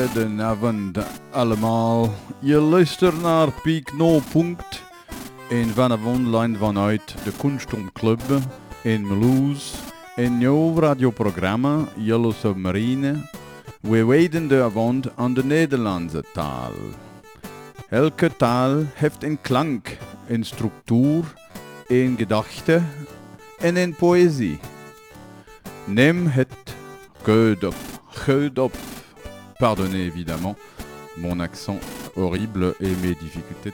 Goedenavond allemaal. Je luistert naar Piek No Punkt. En vanavond online vanuit de Kunstomclub in Meloes. Een nieuw radioprogramma, Yellow Submarine. We wijden de avond aan de Nederlandse taal. Elke taal heeft een klank, een structuur, een gedachte en een poëzie. Neem het goed op. Pardonnez évidemment mon accent horrible et mes difficultés